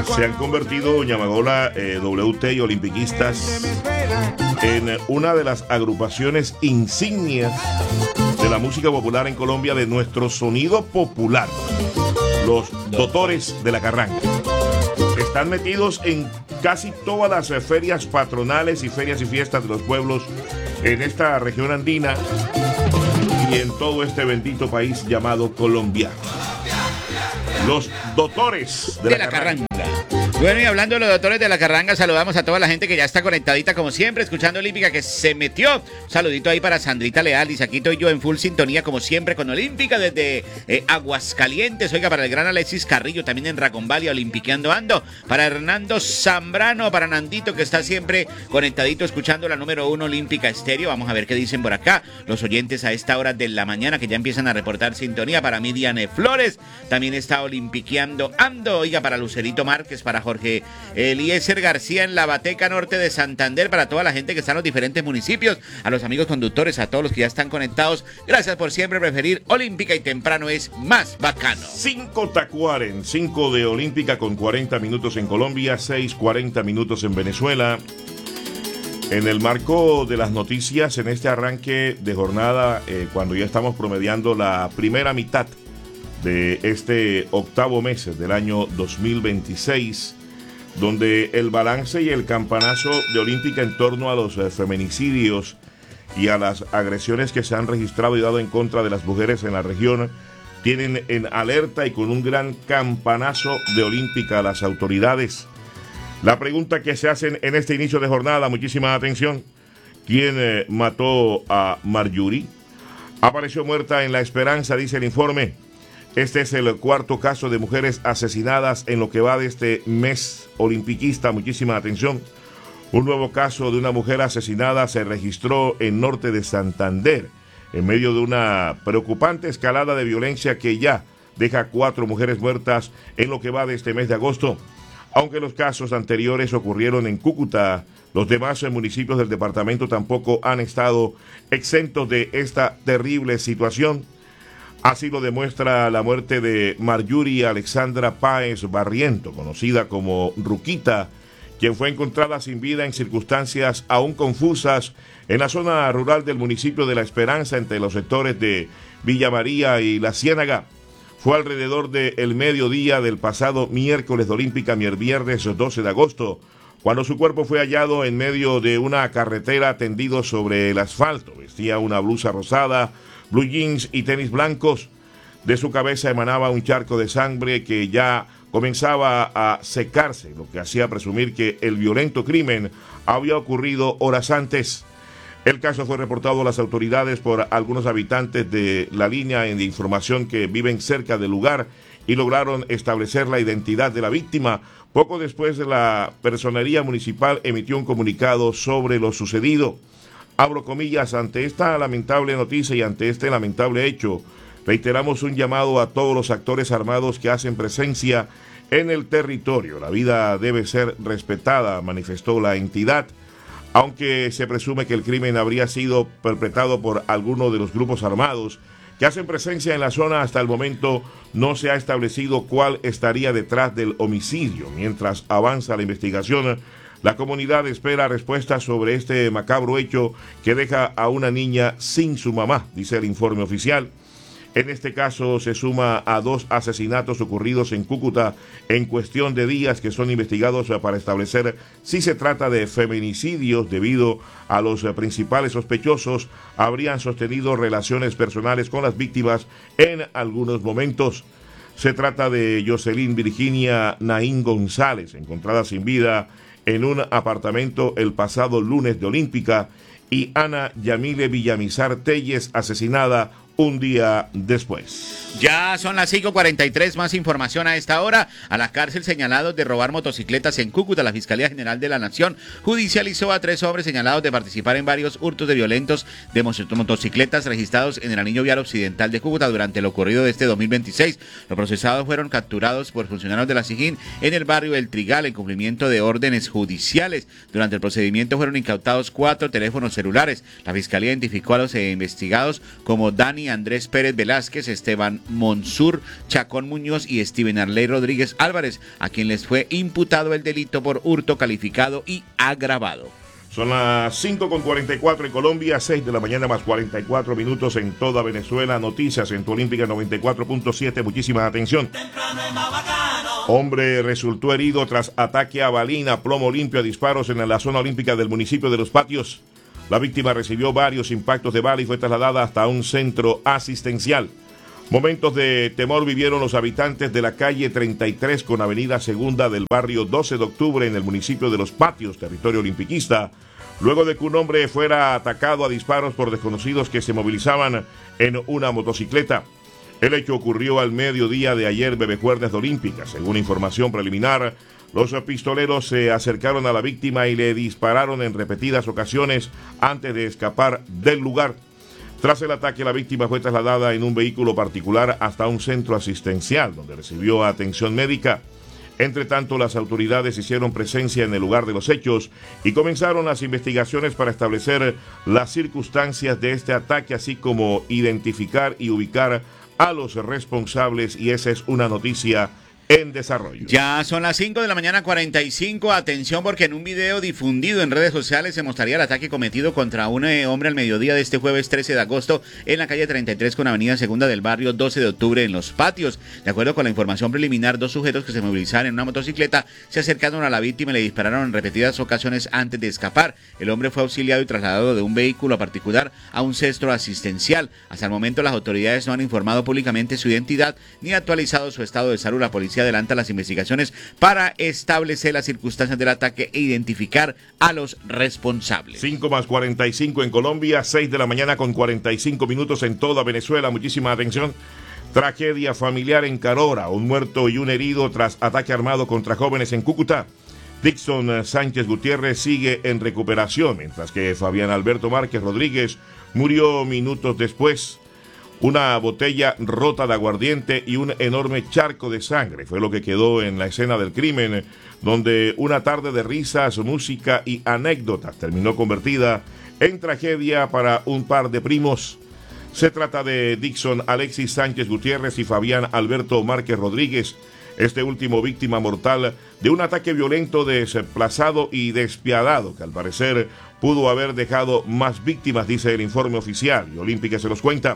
Se han convertido Doña Amagola, WT y Olimpiquistas en una de las agrupaciones insignias de la música popular en Colombia, de nuestro sonido popular. Los Doctores de la Carranga están metidos en casi todas las ferias patronales y ferias y fiestas de los pueblos en esta región andina y en todo este bendito país llamado Colombia. Los Doctores de la Carranga. Bueno, y hablando de los Doctores de la Carranga, saludamos a toda la gente que ya está conectadita como siempre, escuchando Olímpica, que se metió. Un saludito ahí para Sandrita Leal, dice: aquí estoy yo en full sintonía como siempre con Olímpica desde Aguascalientes. Oiga, para el gran Alexis Carrillo, también en Racombalia, Olimpiqueando ando. Para Hernando Zambrano, para Nandito, que está siempre conectadito escuchando la número 1 Olímpica Estéreo. Vamos a ver qué dicen por acá los oyentes a esta hora de la mañana, que ya empiezan a reportar sintonía. Para Midiane Flores, también está Olimpiqueando ando. Oiga, para Lucerito Márquez, para Jorge Eliezer García en la Bateca Norte de Santander, para toda la gente que está en los diferentes municipios, a los amigos conductores, a todos los que ya están conectados. Gracias por siempre preferir Olímpica, y temprano es más bacano. 5 Tacuaren, 5 de Olímpica con 40 minutos en Colombia, 6:40 minutos en Venezuela. En el marco de las noticias en este arranque de jornada, cuando ya estamos promediando la primera mitad de este octavo mes del año 2026, donde el balance y el campanazo de Olímpica en torno a los feminicidios y a las agresiones que se han registrado y dado en contra de las mujeres en la región tienen en alerta, y con un gran campanazo de Olímpica a las autoridades. La pregunta que se hacen en este inicio de jornada, muchísima atención: ¿quién mató a Marjorie? Apareció muerta en La Esperanza, dice el informe. Este es el cuarto caso de mujeres asesinadas en lo que va de este mes olimpiquista. Muchísima atención. Un nuevo caso de una mujer asesinada se registró en norte de Santander, en medio de una preocupante escalada de violencia que ya deja 4 mujeres muertas en lo que va de este mes de agosto. Aunque los casos anteriores ocurrieron en Cúcuta, los demás municipios del departamento tampoco han estado exentos de esta terrible situación. Así lo demuestra la muerte de Marjorie Alexandra Páez Barriento, conocida como Ruquita, quien fue encontrada sin vida en circunstancias aún confusas en la zona rural del municipio de La Esperanza, entre los sectores de Villa María y La Ciénaga. Fue alrededor del mediodía del pasado miércoles de Olímpica, viernes 12 de agosto, cuando su cuerpo fue hallado en medio de una carretera tendido sobre el asfalto. Vestía una blusa rosada, blue jeans y tenis blancos. De su cabeza emanaba un charco de sangre que ya comenzaba a secarse, lo que hacía presumir que el violento crimen había ocurrido horas antes. El caso fue reportado a las autoridades por algunos habitantes de la línea de información que viven cerca del lugar y lograron establecer la identidad de la víctima. Poco después, la Personería Municipal emitió un comunicado sobre lo sucedido. Abro comillas: ante esta lamentable noticia y ante este lamentable hecho, reiteramos un llamado a todos los actores armados que hacen presencia en el territorio. La vida debe ser respetada, manifestó la entidad. Aunque se presume que el crimen habría sido perpetrado por alguno de los grupos armados que hacen presencia en la zona, hasta el momento no se ha establecido cuál estaría detrás del homicidio. Mientras avanza la investigación, la comunidad espera respuestas sobre este macabro hecho que deja a una niña sin su mamá, dice el informe oficial. En este caso se suma a 2 asesinatos ocurridos en Cúcuta en cuestión de días, que son investigados para establecer si se trata de feminicidios, debido a los principales sospechosos habrían sostenido relaciones personales con las víctimas en algunos momentos. Se trata de Jocelyn Virginia Naín González, encontrada sin vida en un apartamento el pasado lunes de Olímpica, y Ana Yamile Villamizar Telles, asesinada un día después. Ya son las 5:43, más información a esta hora. A la cárcel señalados de robar motocicletas en Cúcuta. La Fiscalía General de la Nación judicializó a 3 hombres señalados de participar en varios hurtos de violentos de motocicletas registrados en el anillo vial occidental de Cúcuta durante lo ocurrido de este 2026. Los procesados fueron capturados por funcionarios de la SIJIN en el barrio El Trigal en cumplimiento de órdenes judiciales. Durante el procedimiento fueron incautados 4 teléfonos celulares. La Fiscalía identificó a los investigados como Dani Andrés Pérez Velázquez, Esteban Monsur, Chacón Muñoz y Steven Arley Rodríguez Álvarez, a quien les fue imputado el delito por hurto calificado y agravado. Son las 5:44 en Colombia, 6 de la mañana más 44 minutos en toda Venezuela. Noticias en tu Olímpica 94.7. Muchísima atención. Hombre resultó herido tras ataque a balina, plomo limpio a disparos en la zona olímpica del municipio de Los Patios. La víctima recibió varios impactos de bala y fue trasladada hasta un centro asistencial. Momentos de temor vivieron los habitantes de la calle 33 con avenida Segunda del barrio 12 de octubre en el municipio de Los Patios, territorio olimpiquista, luego de que un hombre fuera atacado a disparos por desconocidos que se movilizaban en una motocicleta. El hecho ocurrió al mediodía de ayer, bebejuernes de Olímpica. Según información preliminar, los pistoleros se acercaron a la víctima y le dispararon en repetidas ocasiones antes de escapar del lugar. Tras el ataque, la víctima fue trasladada en un vehículo particular hasta un centro asistencial, donde recibió atención médica. Entre tanto, las autoridades hicieron presencia en el lugar de los hechos y comenzaron las investigaciones para establecer las circunstancias de este ataque, así como identificar y ubicar a los responsables, y esa es una noticia en desarrollo. Ya son las 5 de la mañana 45, atención porque en un video difundido en redes sociales se mostraría el ataque cometido contra un hombre al mediodía de este jueves 13 de agosto en la calle 33 con avenida Segunda del barrio 12 de octubre en Los Patios. De acuerdo con la información preliminar, dos sujetos que se movilizaban en una motocicleta se acercaron a la víctima y le dispararon en repetidas ocasiones antes de escapar. El hombre fue auxiliado y trasladado de un vehículo particular a un centro asistencial. Hasta el momento las autoridades no han informado públicamente su identidad ni actualizado su estado de salud. La policía adelanta las investigaciones para establecer las circunstancias del ataque e identificar a los responsables. 5:45 en Colombia, 6 de la mañana con 45 minutos en toda Venezuela. Muchísima atención. Tragedia familiar en Carora, un muerto y un herido tras ataque armado contra jóvenes en Cúcuta. Dixon Sánchez Gutiérrez sigue en recuperación, mientras que Fabián Alberto Márquez Rodríguez murió minutos después. Una botella rota de aguardiente y un enorme charco de sangre fue lo que quedó en la escena del crimen, donde una tarde de risas, música y anécdotas terminó convertida en tragedia para un par de primos. Se trata de Dixon Alexis Sánchez Gutiérrez y Fabián Alberto Márquez Rodríguez, este último víctima mortal de un ataque violento, desplazado y despiadado que al parecer pudo haber dejado más víctimas, dice el informe oficial, y Olímpica se los cuenta.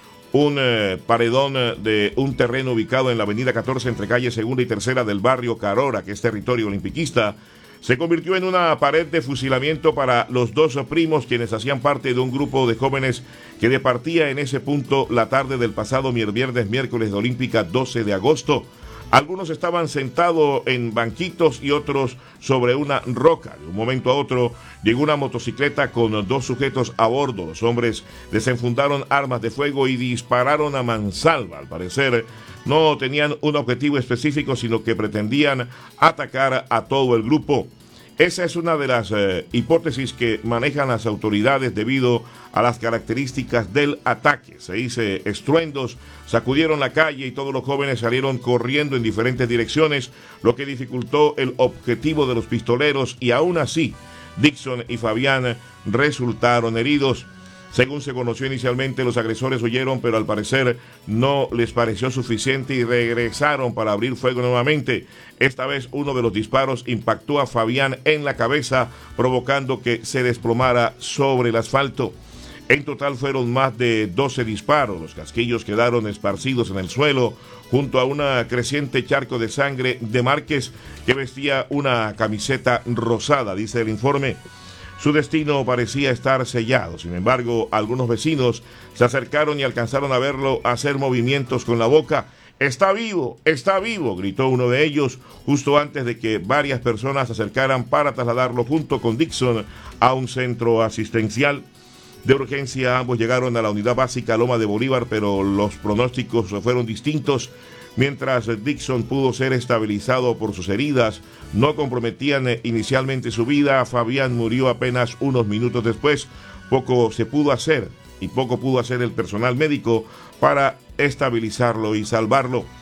Un paredón de un terreno ubicado en la avenida 14 entre calle Segunda y Tercera del barrio Carora, que es territorio olimpiquista, se convirtió en una pared de fusilamiento para los dos primos, quienes hacían parte de un grupo de jóvenes que departía en ese punto la tarde del pasado miércoles de Olímpica 12 de agosto. Algunos estaban sentados en banquitos y otros sobre una roca. De un momento a otro llegó una motocicleta con dos sujetos a bordo. Los hombres desenfundaron armas de fuego y dispararon a mansalva. Al parecer no tenían un objetivo específico, sino que pretendían atacar a todo el grupo. Esa es una de las hipótesis que manejan las autoridades debido a las características del ataque. Se dice estruendos, sacudieron la calle y todos los jóvenes salieron corriendo en diferentes direcciones, lo que dificultó el objetivo de los pistoleros, y aún así Dixon y Fabián resultaron heridos. Según se conoció inicialmente, los agresores huyeron, pero al parecer no les pareció suficiente y regresaron para abrir fuego nuevamente. Esta vez uno de los disparos impactó a Fabián en la cabeza, provocando que se desplomara sobre el asfalto. En total fueron más de 12 disparos. Los casquillos quedaron esparcidos en el suelo, junto a una creciente charco de sangre de Márquez, que vestía una camiseta rosada, dice el informe. Su destino parecía estar sellado. Sin embargo, algunos vecinos se acercaron y alcanzaron a verlo hacer movimientos con la boca. Está vivo, gritó uno de ellos justo antes de que varias personas se acercaran para trasladarlo junto con Dixon a un centro asistencial. De urgencia, ambos llegaron a la unidad básica Loma de Bolívar, pero los pronósticos fueron distintos. Mientras Dixon pudo ser estabilizado por sus heridas, no comprometían inicialmente su vida, Fabián murió apenas unos minutos después. Poco se pudo hacer y poco pudo hacer el personal médico para estabilizarlo y salvarlo.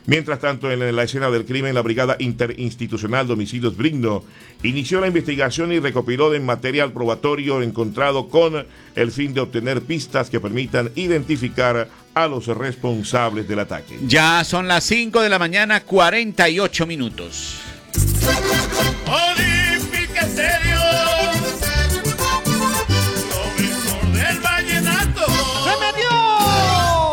Mientras tanto, en la escena del crimen, la Brigada Interinstitucional de Homicidios Brigno inició la investigación y recopiló de material probatorio encontrado con el fin de obtener pistas que permitan identificar a los responsables del ataque. Ya son las 5 de la mañana, 48 minutos.